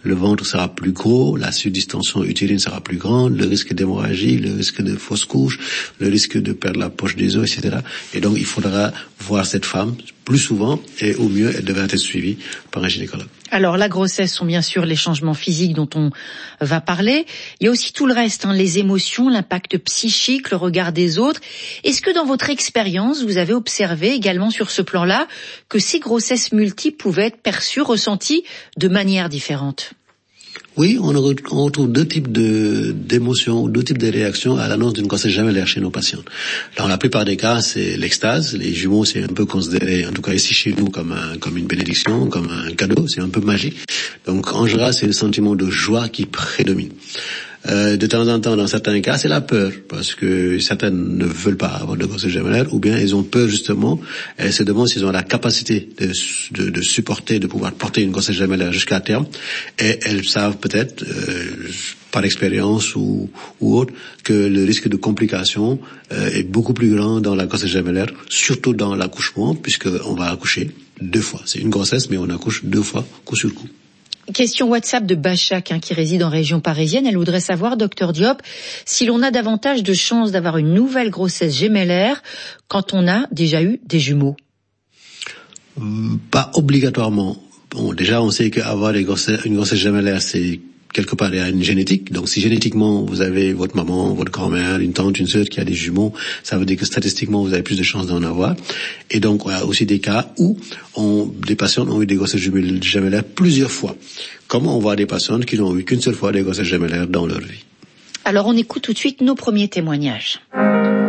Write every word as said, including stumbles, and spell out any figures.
le ventre sera plus gros, la surdistension utérine sera plus grande, le risque d'hémorragie, le risque de fausse couche, le risque de perdre la poche des os, et cetera. Et donc, il faudra voir cette femme plus souvent et au mieux, elle devrait être suivie par un gynécologue. Alors, la grossesse sont bien sûr les changements physiques dont on va parler. Il y a aussi tout le reste, hein, les émotions, l'impact psychique, le regard des autres. Est-ce que dans votre expérience, vous avez observé également sur ce plan-là que ces grossesses multiples pouvaient être perçues, ressenties de manière différente ? Oui, on retrouve deux types de, d'émotions, deux types de réactions à l'annonce d'une grossesse gemellaire chez nos patientes. Dans la plupart des cas, c'est l'extase. Les jumeaux, c'est un peu considéré, en tout cas ici chez nous, comme un, comme une bénédiction, comme un cadeau. C'est un peu magique. Donc, en général, c'est le sentiment de joie qui prédomine. Euh, de temps en temps, dans certains cas, c'est la peur, parce que certaines ne veulent pas avoir de grossesse gemellaire, ou bien elles ont peur justement, elles se demandent s'ils ont la capacité de, de, de supporter, de pouvoir porter une grossesse gemellaire jusqu'à terme, et elles savent peut-être, euh, par expérience ou, ou autre, que le risque de complications euh, est beaucoup plus grand dans la grossesse gemellaire, surtout dans l'accouchement, puisqu'on va accoucher deux fois. C'est une grossesse, mais on accouche deux fois, coup sur coup. Question WhatsApp de Bachak, hein, qui réside en région parisienne. Elle voudrait savoir, docteur Diop, si l'on a davantage de chances d'avoir une nouvelle grossesse gemellaire quand on a déjà eu des jumeaux. Euh, pas obligatoirement. Bon, déjà, on sait qu'avoir des grossesses, une grossesse gemellaire, c'est quelque part, il y a une génétique. Donc, si génétiquement, vous avez votre maman, votre grand-mère, une tante, une sœur qui a des jumeaux, ça veut dire que statistiquement, vous avez plus de chances d'en avoir. Et donc, il y a aussi des cas où on, des patients ont eu des grossesses gemellaires plusieurs fois. Comme on voit des patients qui n'ont eu qu'une seule fois des grossesses gemellaires dans leur vie. Alors, on écoute tout de suite nos premiers témoignages.